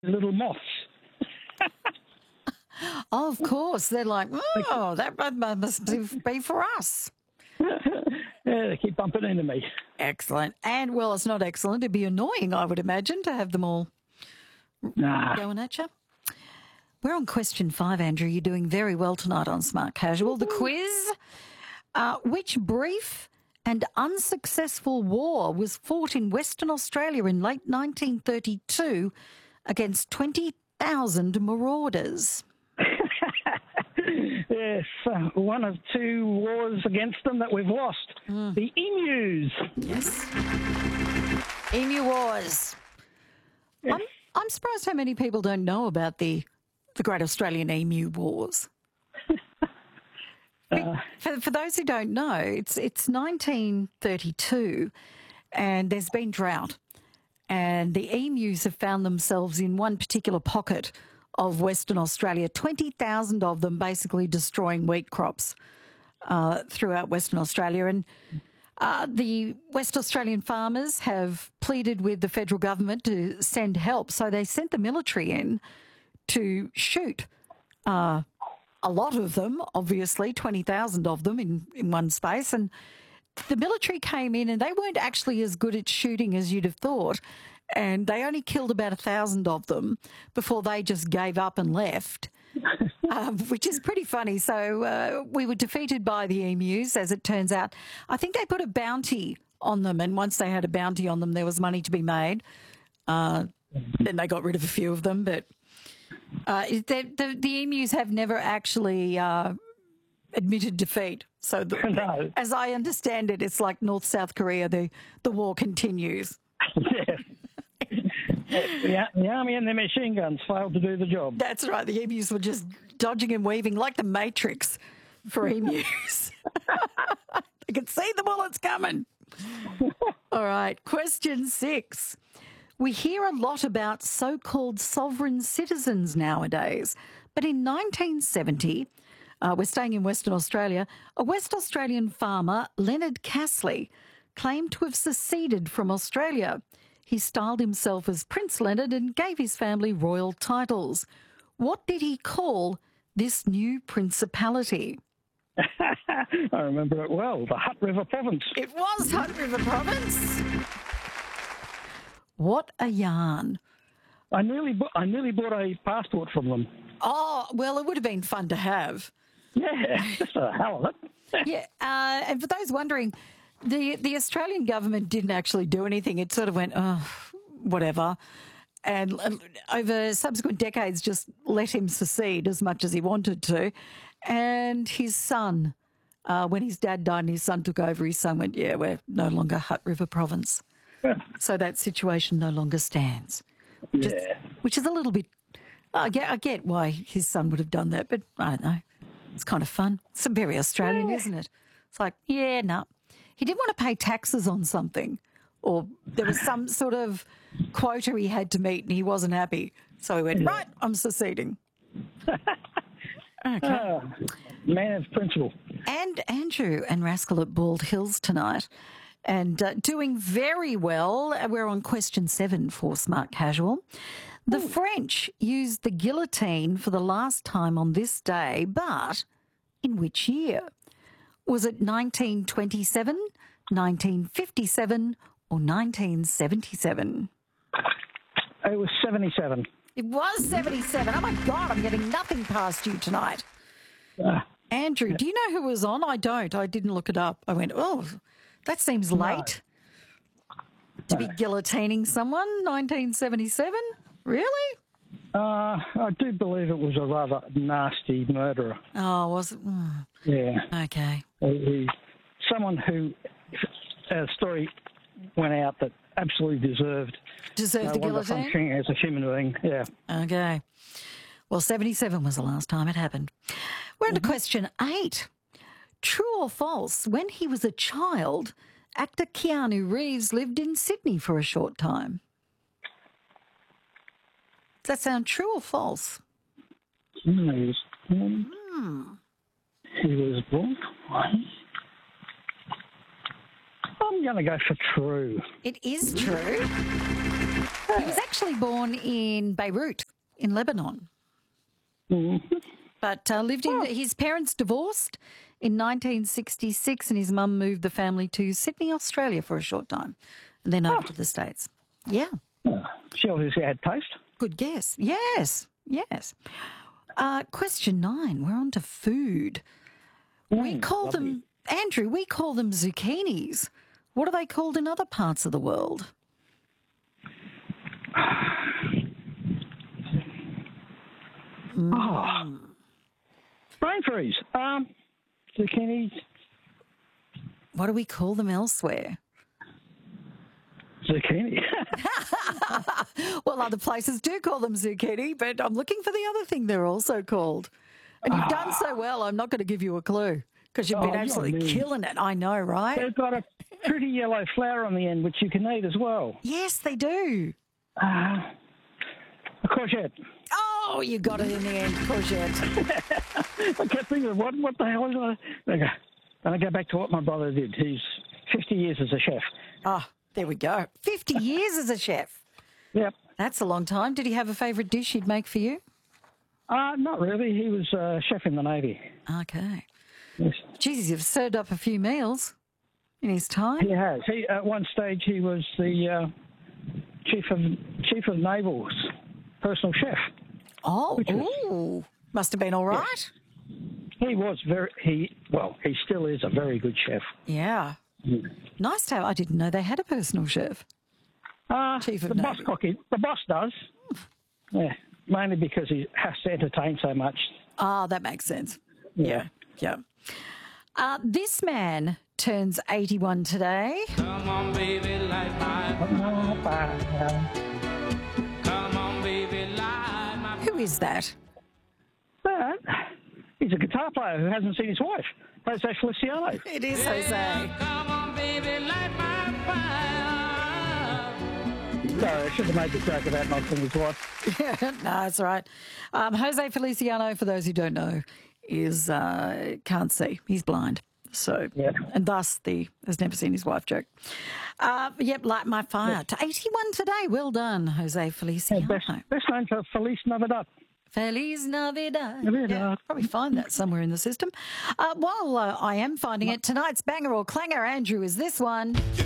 little moths. Oh, of course. They're like, oh, that must be for us. Yeah, they keep bumping into me. Excellent. And, well, it's not excellent. It'd be annoying, I would imagine, to have them all going at you. We're on question 5, Andrew. You're doing very well tonight on Smart Casual. The quiz, which brief and unsuccessful war was fought in Western Australia in late 1932 against 20,000 marauders? Yes, one of two wars against them that we've lost. The emus. Yes. Emu Wars. Yes. I'm surprised how many people don't know about the Great Australian Emu Wars. For those who don't know, it's 1932 and there's been drought and the emus have found themselves in one particular pocket of Western Australia, 20,000 of them basically destroying wheat crops throughout Western Australia. And the West Australian farmers have pleaded with the federal government to send help. So they sent the military in to shoot a lot of them, obviously, 20,000 of them in one space. And the military came in and they weren't actually as good at shooting as you'd have thought. And they only killed about 1,000 of them before they just gave up and left, which is pretty funny. So we were defeated by the emus, as it turns out. I think they put a bounty on them, and once they had a bounty on them, there was money to be made. Then they got rid of a few of them. But the emus have never actually admitted defeat. So No. as I understand it, it's like North-South Korea. The war continues. Yeah. The army and their machine guns failed to do the job. That's right. The emus were just dodging and weaving like the Matrix for emus. They could see the bullets coming. All right. Question 6. We hear a lot about so-called sovereign citizens nowadays. But in 1970, we're staying in Western Australia, a West Australian farmer, Leonard Castley, claimed to have seceded from Australia. He styled himself as Prince Leonard and gave his family royal titles. What did he call this new principality? I remember it well, the Hutt River Province. It was Hutt River Province. What a yarn. I nearly bought a passport from them. Oh, well, it would have been fun to have. Yeah, just for the hell of it. Yeah, and for those wondering, the Australian government didn't actually do anything. It sort of went, oh, whatever. And over subsequent decades, just let him secede as much as he wanted to. And his son, when his dad died and his son took over, his son went, yeah, we're no longer Hutt River Province. So that situation no longer stands. Which is a little bit, I get why his son would have done that, but I don't know. It's kind of fun. It's very Australian, isn't it? It's like, yeah, no. He didn't want to pay taxes on something, or there was some sort of quota he had to meet and he wasn't happy. So he went, right, I'm seceding. Okay. Man of principle. And Andrew and Rascal at Bald Hills tonight. And doing very well. We're on question 7 for Smart Casual. The French used the guillotine for the last time on this day, but in which year? Was it 1927, 1957 or 1977? It was 77. It was 77. Oh, my God, I'm getting nothing past you tonight. Andrew, do you know who was on? I don't. I didn't look it up. I went, oh, that seems late to be guillotining someone, 1977? Really? I do believe it was a rather nasty murderer. Oh, was it? Mm. Yeah. Okay. Someone who, a story went out that absolutely deserved the guillotine? Functioning as a human being, yeah. Okay. Well, 77 was the last time it happened. We're on to question 8. True or false, when he was a child, actor Keanu Reeves lived in Sydney for a short time? Does that sound true or false? He was born. I'm going to go for true. It is true. He was actually born in Beirut, in Lebanon, but lived in. His parents divorced in 1966, and his mum moved the family to Sydney, Australia, for a short time, and then over to the States. Yeah, She obviously had taste. good guess. Yes, yes. Question 9. We're on to food. We call them, Andrew, we call them zucchinis. What are they called in other parts of the world? Brain freeze. Zucchini. What do we call them elsewhere? Zucchini. Well, other places do call them zucchini, but I'm looking for the other thing they're also called. And you've done so well, I'm not going to give you a clue because you've been absolutely killing it. I know, right? They've got a pretty yellow flower on the end, which you can eat as well. Yes, they do. A courgette. Oh, you got it in the end, courgette. I kept thinking, what the hell is that? Okay. And I go back to what my brother did. He's 50 years as a chef. Oh, there we go. 50 years as a chef. Yep. That's a long time. Did he have a favourite dish he'd make for you? Not really. He was a chef in the Navy. Okay. Yes. Jesus, you've served up a few meals in his time. He has. At one stage, he was the chief of naval's personal chef. Oh, ooh. Must have been all right. He was he still is a very good chef. Yeah. Nice to have. I didn't know they had a personal chef. Chief of the boss Navy. cocky. The boss does. Yeah, mainly because he has to entertain so much. Ah, that makes sense. Yeah. This man turns 81 today. Come on, baby, light my Come on, baby, light my Who is that? But he's a guitar player who hasn't seen his wife, Jose Feliciano. It is Jose. Come on, baby, light my fire. Sorry, I should have made the joke about not seeing his wife. No, it's all right. Jose Feliciano, for those who don't know, is can't see. He's blind. So, and thus has never seen his wife joke. Yep, light my fire. To 81 today. Well done, Jose Feliciano. Best known for Feliz Navidad. Feliz Navidad. Navidad. Yeah, probably find that somewhere in the system. While I am finding it, tonight's banger or clanger, Andrew, is this one.